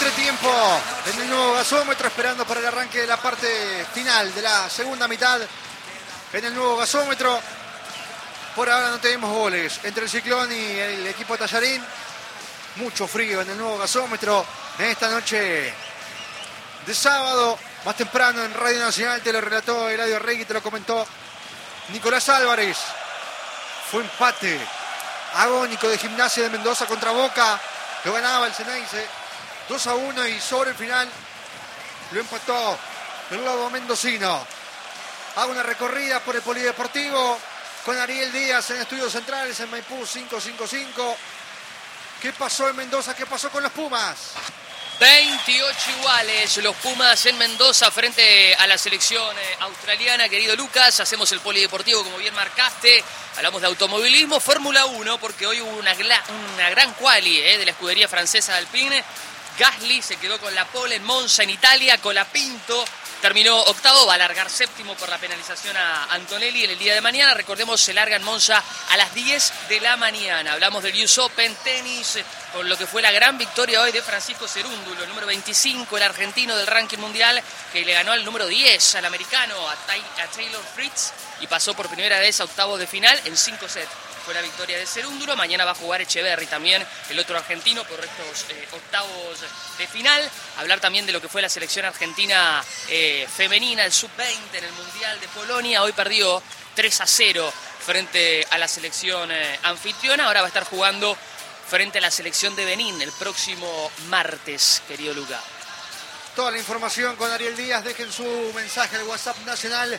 entretiempo en el nuevo gasómetro, esperando para el arranque de la parte final de la segunda mitad en el nuevo gasómetro. Por ahora no tenemos goles entre el Ciclón y el equipo Tallarín. Mucho frío en el nuevo gasómetro en esta noche de sábado. Más temprano en Radio Nacional te lo relató Eladio Regui, te lo comentó Nicolás Álvarez. Fue empate agónico de Gimnasia de Mendoza contra Boca. Lo ganaba el Ceneice 2-1 y sobre el final lo empató el lado mendocino. Hago una recorrida por el Polideportivo con Ariel Díaz en Estudios Centrales en Maipú 555. ¿Qué pasó en Mendoza? ¿Qué pasó con los Pumas? 28 iguales los Pumas en Mendoza frente a la selección australiana, querido Lucas. Hacemos el Polideportivo como bien marcaste. Hablamos de automovilismo, Fórmula 1, porque hoy hubo una gran quali de la escudería francesa de Alpine. Gasly se quedó con la pole en Monza, en Italia. Colapinto terminó octavo, va a largar séptimo por la penalización a Antonelli en el día de mañana. Recordemos, se larga en Monza a las 10 de la mañana. Hablamos del US Open, tenis, con lo que fue la gran victoria hoy de Francisco Cerúndulo, el número 25, el argentino del ranking mundial, que le ganó al número 10, al americano, a Taylor Fritz, y pasó por primera vez a octavos de final en 5 sets. Fue la victoria de Cerúndulo. Mañana va a jugar Echeverry también, el otro argentino, por estos octavos de final. Hablar también de lo que fue la selección argentina femenina, el sub-20 en el Mundial de Polonia. Hoy perdió 3-0 frente a la selección anfitriona. Ahora va a estar jugando frente a la selección de Benín el próximo martes, querido Luca. Toda la información con Ariel Díaz. Dejen su mensaje al WhatsApp nacional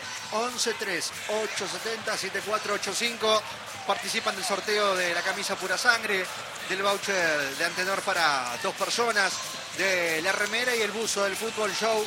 1138707485. Participan del sorteo de la camisa Pura Sangre, del voucher de Antenor para 2 personas, de la remera y el buzo del Fútbol Show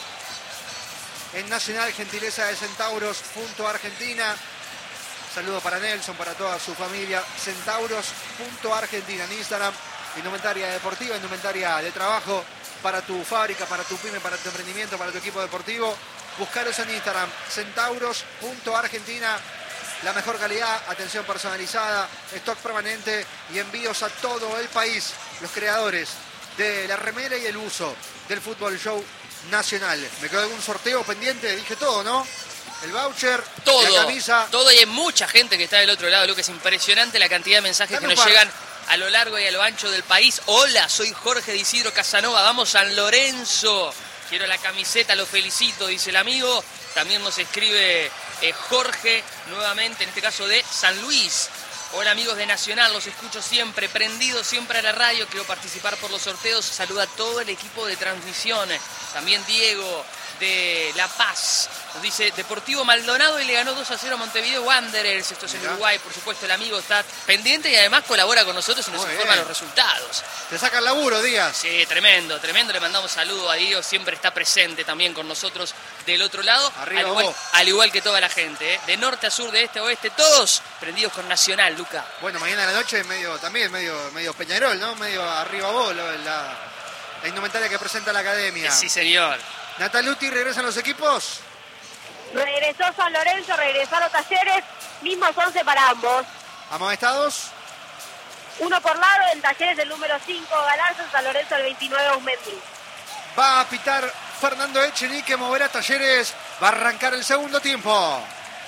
en Nacional, gentileza de Centauros Argentina. Saludo para Nelson, para toda su familia. Centauros.argentina en Instagram. Indumentaria deportiva, indumentaria de trabajo para tu fábrica, para tu pyme, para tu emprendimiento, para tu equipo deportivo. Buscaros en Instagram, centauros.argentina. La mejor calidad, atención personalizada, stock permanente y envíos a todo el país. Los creadores de la remera y el uso del Fútbol Show Nacional. ¿Me quedó algún sorteo pendiente? Dije todo, ¿no? El voucher, todo, la camisa. Todo, y hay mucha gente que está del otro lado, Lucas. Es impresionante la cantidad de mensajes que nos llegan a lo largo y a lo ancho del país. Hola, soy Jorge de Isidro Casanova, vamos San Lorenzo. Quiero la camiseta, lo felicito, dice el amigo. También nos escribe Jorge, nuevamente, en este caso de San Luis. Hola amigos de Nacional, los escucho siempre, prendido siempre a la radio, quiero participar por los sorteos. Saluda a todo el equipo de transmisión. También Diego de La Paz nos dice Deportivo Maldonado y le ganó 2-0 a Montevideo Wanderers. Esto es en Uruguay, por supuesto el amigo está pendiente y además colabora con nosotros y nos informa los resultados. Te saca el laburo, Díaz. Sí, tremendo, le mandamos saludos a Diego, siempre está presente también con nosotros del otro lado, al igual que toda la gente, de norte a sur, de este a oeste, todos prendidos con Nacional, Luca. Bueno, mañana a la noche medio Peñarol, ¿no? Medio arriba vos, la indumentaria que presenta la academia. Sí, señor. Nataluti, ¿regresan los equipos? Regresó San Lorenzo, regresaron Talleres, mismos 11 para ambos. ¿Amonestados? Uno por lado, en Talleres el número 5 Galarza, en San Lorenzo el 29 Ausmendi. Va a pitar Fernando Echenique, moverá Talleres, va a arrancar el segundo tiempo.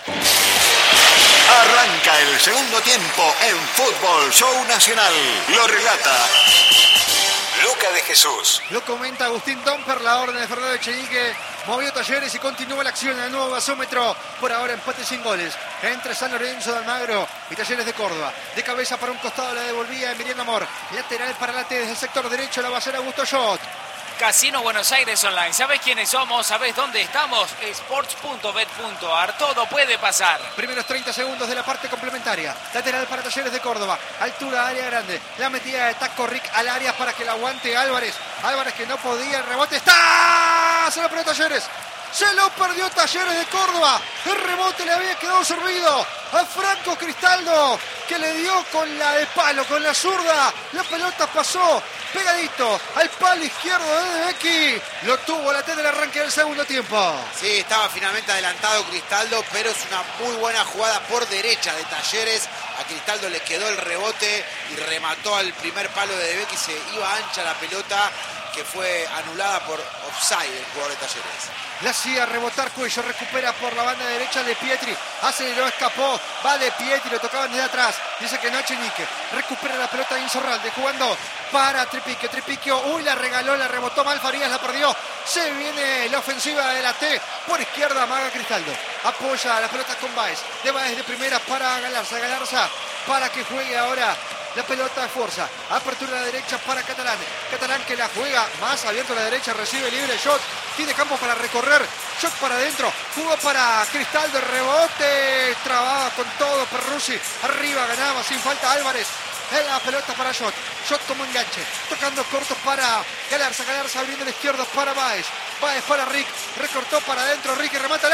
Arranca el segundo tiempo en Fútbol Show Nacional. Lo relata Luca de Jesús. Lo comenta Agustín Domper, la orden de Fernando Echenique. Movió Talleres y continúa la acción en el nuevo gasómetro. Por ahora empate sin goles entre San Lorenzo de Almagro y Talleres de Córdoba. De cabeza para un costado la devolvía Emiliano Amor. Lateral para la T desde el sector derecho la va a hacer Augusto Schott. Casino Buenos Aires Online. ¿Sabés quiénes somos? ¿Sabés dónde estamos? Sports.bet.ar. Todo puede pasar. Primeros 30 segundos de la parte complementaria. Lateral para Talleres de Córdoba. Altura, área grande. La metida de Taco Rick al área para que la aguante Álvarez. Álvarez que no podía. El rebote está. Se lo perdió Talleres. Se lo perdió Talleres de Córdoba. El rebote le había quedado servido a Franco Cristaldo, que le dio con la de palo, con la zurda. La pelota pasó pegadito al palo izquierdo de Becky. Lo tuvo la T del arranque del segundo tiempo. Sí, estaba finalmente adelantado Cristaldo, pero es una muy buena jugada por derecha de Talleres. A Cristaldo le quedó el rebote y remató al primer palo de Becky. Se iba ancha la pelota. que fue anulada por offside del jugador de Talleres. La hacía rebotar Cuello, recupera por la banda derecha de Pietri, aceleró, escapó, va de Pietri, lo tocaban desde atrás, dice que no, Echenique, recupera la pelota de Insaurralde, jugando para Tripiquio, uy, la regaló, la rebotó mal, Farías la perdió, se viene la ofensiva de la T, por izquierda Maga Cristaldo, apoya la pelota con Báez, de Báez de primera para Galarza, para que juegue ahora la pelota de fuerza, apertura a la derecha para Catalán que la juega más abierto a la derecha, recibe libre Shot, tiene campo para recorrer, Shot para adentro, jugó para Cristaldo, rebote, trababa con todo Perruzzi, arriba ganaba sin falta Álvarez, la pelota para Shot como enganche, tocando corto para Galarza abriendo la izquierda para Báez para Rick, recortó para adentro Rick y remata el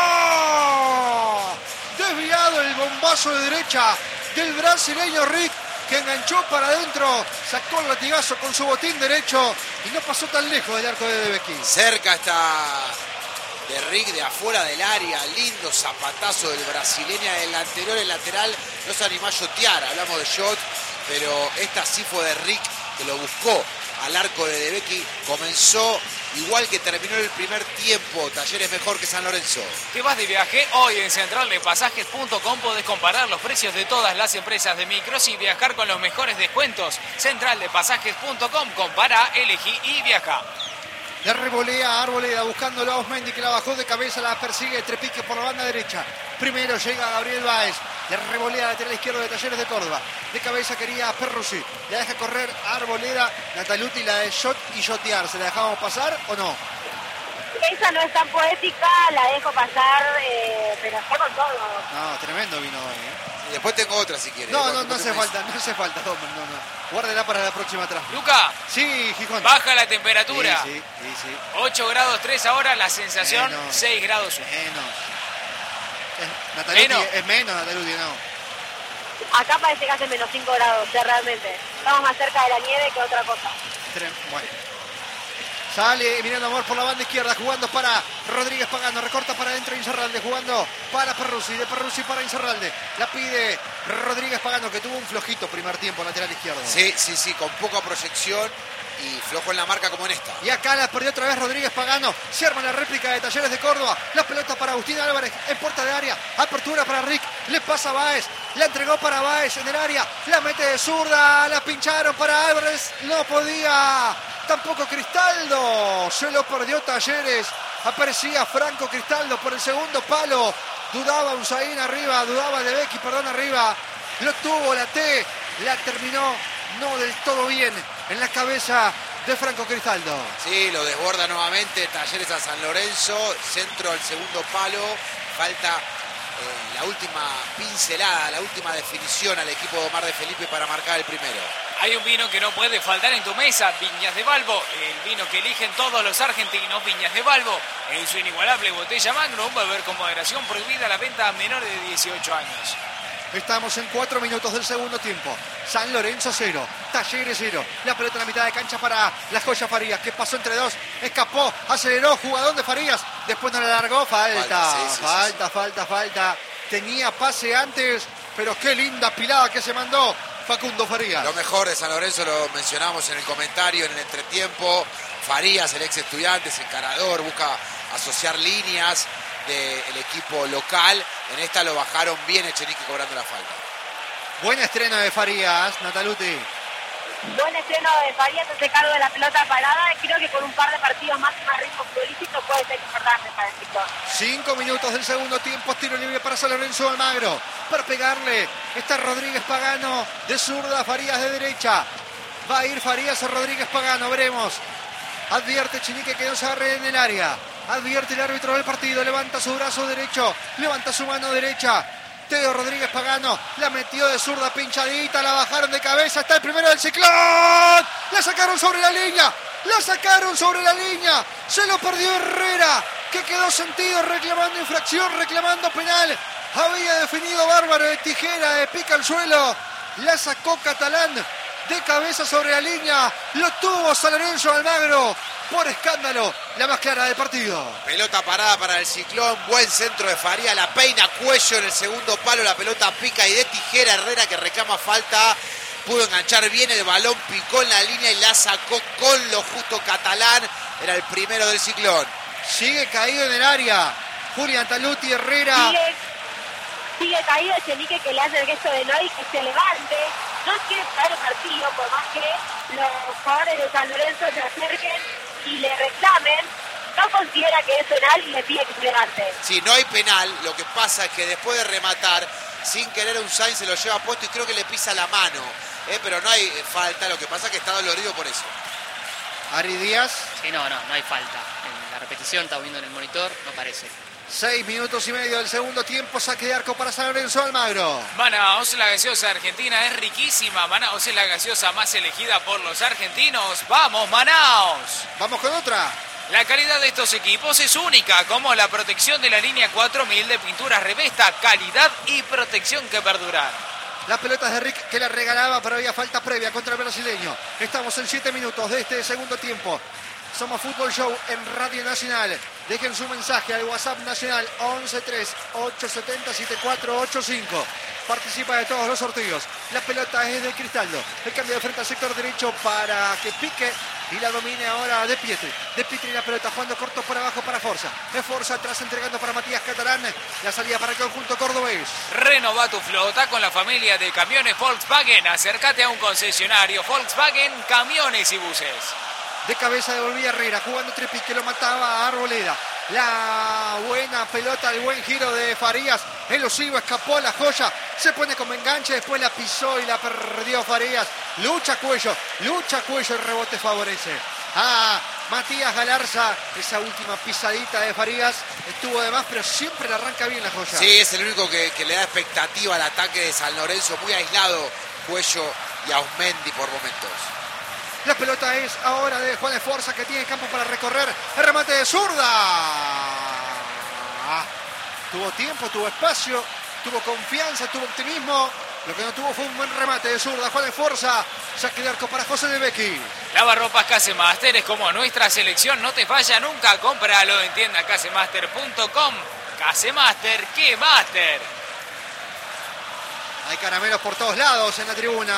arco, desviado el bombazo de derecha del brasileño Rick, que enganchó para adentro, sacó el latigazo con su botín derecho y no pasó tan lejos del arco de Debecki. Cerca está de Rick, de afuera del área, lindo zapatazo del brasileño, el anterior, el lateral, no se animó a shotear, hablamos de shot, pero esta sí fue de Rick, que lo buscó al arco de Debecki, comenzó igual que terminó el primer tiempo, Talleres mejor que San Lorenzo. ¿Te vas de viaje? Hoy en centraldepasajes.com podés comparar los precios de todas las empresas de micros y viajar con los mejores descuentos. Centraldepasajes.com, compara, elegí y viaja. La revolea Arboleda buscándolo a Osmendi, que la bajó de cabeza, la persigue Trepique por la banda derecha. Primero llega Gabriel Báez, la revolea lateral izquierdo de Talleres de Córdoba. De cabeza quería Perruzzi, la deja correr Arboleda, Nataluti la de shot y shotear. ¿Se la dejamos pasar o no? Esa no es tan poética, la dejo pasar, pero fue con todo. No, tremendo vino hoy, Y después tengo otra si quieres. No hace falta, Homer, no. Guárdela para la próxima atrás. Luca. Sí, Gijón. Baja la temperatura. Sí. 8 grados 3 ahora, la sensación 6 grados 1. Es menos, Nataluti, no. Acá parece que hace menos 5 grados, realmente. Estamos más cerca de la nieve que otra cosa. Bueno. Sale Emiliano Amor por la banda izquierda, jugando para Rodríguez Pagano, recorta para adentro Insaurralde, jugando para Perruzzi, de Perruzzi para Insaurralde. La pide Rodríguez Pagano, que tuvo un flojito primer tiempo lateral izquierdo. Sí, con poca proyección y flojo en la marca como en esta. Y acá la perdió otra vez Rodríguez Pagano, se arma la réplica de Talleres de Córdoba, la pelota para Agustín Álvarez en puerta de área, apertura para Rick, le pasa a Báez, la entregó para Báez en el área, la mete de zurda, la pincharon para Álvarez, no podía tampoco Cristaldo, se lo perdió Talleres, aparecía Franco Cristaldo por el segundo palo, dudaba Unzaín arriba, dudaba Debecki, arriba, lo tuvo la T, la terminó no del todo bien en la cabeza de Franco Cristaldo. Sí, lo desborda nuevamente Talleres a San Lorenzo, centro al segundo palo, falta la última pincelada, la última definición al equipo de Omar de Felipe para marcar el primero. Hay un vino que no puede faltar en tu mesa, Viñas de Balbo, el vino que eligen todos los argentinos, Viñas de Balbo, en su inigualable botella Magnum, beber con moderación, prohibida la venta a menores de 18 años. Estamos en 4 minutos del segundo tiempo. San Lorenzo 0, Talleres 0. La pelota en la mitad de cancha para la joya Farías, que pasó entre dos, escapó, aceleró, jugadón de Farías, después no le largó, falta. Tenía pase antes, pero qué linda pilada que se mandó Facundo Farías. Lo mejor de San Lorenzo lo mencionamos en el comentario, en el entretiempo. Farías, el ex estudiante, es encarador, busca asociar líneas del equipo local. En esta lo bajaron bien Echenique cobrando la falta. Buen estreno de Farías, Nataluti. Buen estreno de Farías, hace cargo de la pelota parada. Creo que con un par de partidos más ritmo futbolístico puede ser importante para el sector. 5 minutos del segundo tiempo, tiro libre para San Lorenzo Almagro. Para pegarle está Rodríguez Pagano de zurda, Farías de derecha. Va a ir Farías a Rodríguez Pagano, veremos. Advierte Echenique que no se agarre en el área. Advierte el árbitro del partido, levanta su brazo derecho, levanta su mano derecha. Teo Rodríguez Pagano la metió de zurda pinchadita, la bajaron de cabeza, está el primero del Ciclón. La sacaron sobre la línea, se lo perdió Herrera, que quedó sentido reclamando infracción, reclamando penal. Había definido bárbaro de tijera, de pica al suelo, la sacó Catalán de cabeza sobre la línea, lo tuvo San Lorenzo Almagro. Por escándalo, la más clara del partido. Pelota parada para el Ciclón, buen centro de Faría, la peina Cuello en el segundo palo, la pelota pica y de tijera Herrera que reclama falta, pudo enganchar bien el balón, picó en la línea y la sacó con lo justo Catalán. Era el primero del Ciclón. Sigue caído en el área. Julián Taluti Herrera. Sigue caído Echenique, que le hace el gesto de no y que se levante. No quiere parar el partido, por más que los jugadores de San Lorenzo se acerquen y le reclamen. No considera que es penal y le pide que se levante. Sí, no hay penal. Lo que pasa es que después de rematar, sin querer un Sainz se lo lleva puesto y creo que le pisa la mano. Pero no hay falta. Lo que pasa es que está dolorido por eso. Ari Díaz. Sí, no hay falta. En la repetición, estamos viendo en el monitor, no parece. 6 minutos y medio del segundo tiempo. Saque de arco para San Lorenzo. Almagro. Manaos, la gaseosa argentina es riquísima. Manaos es la gaseosa más elegida por los argentinos. ¡Vamos, Manaos! Vamos con otra. La calidad de estos equipos es única, como la protección de la línea 4000 de pinturas Revesta, calidad y protección que perduran. Las pelotas de Rick que la regalaba, pero había falta previa contra el brasileño. Estamos en 7 minutos de este segundo tiempo. Somos Fútbol Show en Radio Nacional. Dejen su mensaje al WhatsApp nacional 1138707485. Participa de todos los sorteos. La pelota es de Cristaldo. El cambio de frente al sector derecho para que pique y la domine ahora De Pietri. De Pietri la pelota jugando corto por abajo para Forza. Es Forza atrás entregando para Matías Catalán. La salida para el conjunto cordobés. Renova tu flota con la familia de camiones Volkswagen. Acércate a un concesionario Volkswagen, camiones y buses. De cabeza devolvía Herrera, jugando Trepi que lo mataba a Arboleda. La buena pelota, el buen giro de Farías. Elusivo, escapó la joya. Se pone como enganche, después la pisó y la perdió Farías. Lucha Cuello, el rebote favorece a Matías Galarza. Esa última pisadita de Farías estuvo de más, pero siempre le arranca bien la joya. Sí, es el único que le da expectativa al ataque de San Lorenzo. Muy aislado Cuello y Ausmendi por momentos. La pelota es ahora de Juan Esforza, que tiene campo para recorrer. El remate de zurda. Tuvo tiempo, tuvo espacio, tuvo confianza, tuvo optimismo. Lo que no tuvo fue un buen remate de zurda. Juan Esforza, saque de arco para José de Becchi. Lavarropas Casemaster es como nuestra selección, no te falla nunca. Cómpralo en tienda casemaster.com. Casemaster, ¡qué máster! Hay caramelos por todos lados en la tribuna.